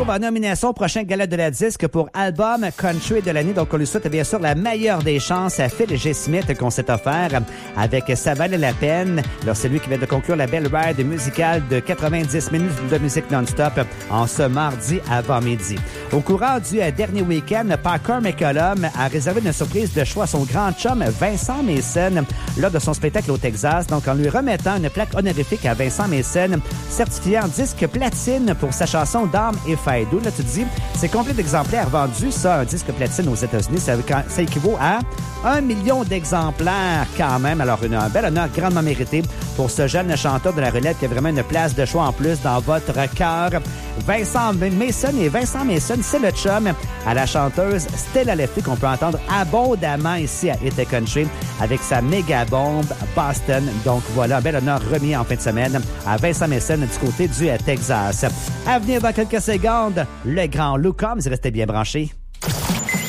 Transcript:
retrouve en nomination au prochain gala de la disque pour album country de l'année. Donc, on lui souhaite bien sûr la meilleure des chances à Phil G. Smith qu'on s'est offert avec Ça valait la peine. Alors, c'est lui qui vient de conclure la belle ride musicale de 90 minutes de musique non-stop en ce mardi avant midi. Au courant du dernier week-end, Parker McCollum a réservé une surprise de choix à son grand chum Vincent Mason lors de son spectacle au Texas. Donc, en lui remettant une plaque honorifique à Vincent Mason, certifié en disque platine pour sa chanson D'âme et Faïdou. Là, tu te dis, c'est combien d'exemplaires vendus, ça, un disque platine aux États-Unis? Ça équivaut à 1 million d'exemplaires quand même. Alors, un bel honneur grandement mérité pour ce jeune chanteur de la relève qui a vraiment une place de choix en plus dans votre cœur. Vincent Mason, c'est le chum à la chanteuse Stella Lefty qu'on peut entendre abondamment ici à Hit Country avec sa méga bombe Boston. Donc voilà, un bel honneur remis en fin de semaine à Vincent Mason du côté du Texas. À venir dans quelques secondes, le grand Lou Combs. Restez bien branchés.